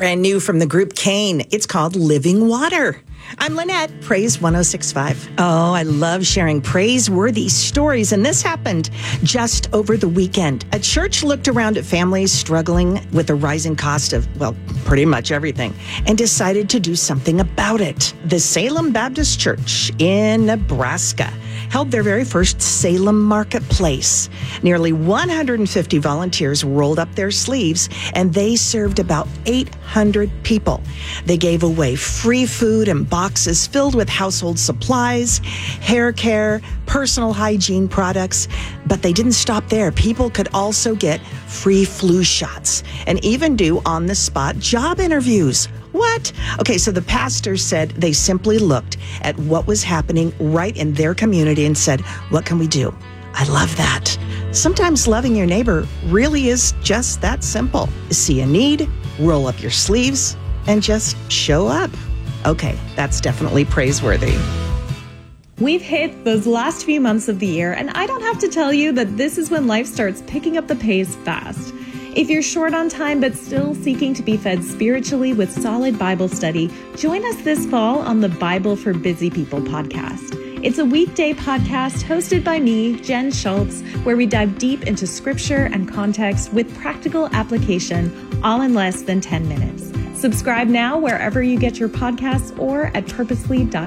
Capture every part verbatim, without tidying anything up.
Brand new from the group Cain. It's called Living Water. I'm Lynette, Praise one oh six point five. Oh, I love sharing praiseworthy stories, and this happened just over the weekend. A church looked around at families struggling with the rising cost of, well, pretty much everything, and decided to do something about it. The Salem Baptist Church in Nebraska held their very first Salem Marketplace. Nearly one hundred fifty volunteers rolled up their sleeves, and they served about eight hundred people. They gave away free food and boxes filled with household supplies, hair care, personal hygiene products. But they didn't stop there. People could also get free flu shots and even do on-the-spot job interviews. What? Okay, so the pastor said they simply looked at what was happening right in their community and said, what can we do? I love that. Sometimes loving your neighbor really is just that simple. See a need, roll up your sleeves, and just show up. Okay, that's definitely praiseworthy. We've hit those last few months of the year, and I don't have to tell you that this is when life starts picking up the pace fast. If you're short on time but still seeking to be fed spiritually with solid Bible study, join us this fall on the Bible for Busy People podcast. It's a weekday podcast hosted by me, Jen Schultz, where we dive deep into scripture and context with practical application, all in less than ten minutes. Subscribe now wherever you get your podcasts or at purposely dot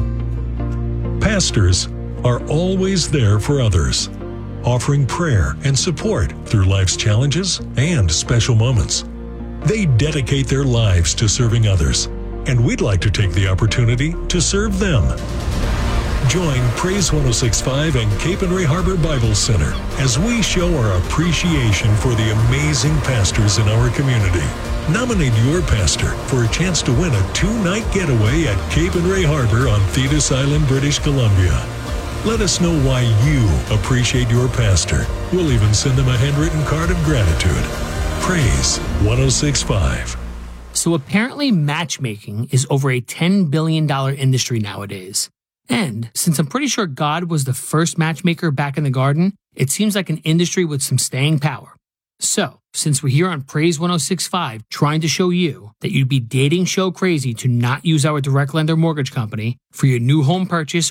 com. Pastors are always there for others, offering prayer and support through life's challenges and special moments. They dedicate their lives to serving others, and we'd like to take the opportunity to serve them. Join Praise one oh six point five and Cape and Ray Harbor Bible Center as we show our appreciation for the amazing pastors in our community. Nominate your pastor for a chance to win a two-night getaway at Cape and Ray Harbor on Thetis Island, British Columbia. Let us know why you appreciate your pastor. We'll even send them a handwritten card of gratitude. Praise one oh six point five. So apparently matchmaking is over a ten billion dollars industry nowadays. And since I'm pretty sure God was the first matchmaker back in the garden, it seems like an industry with some staying power. So, since we're here on Praise one oh six point five trying to show you that you'd be dating show crazy to not use our direct lender mortgage company for your new home purchase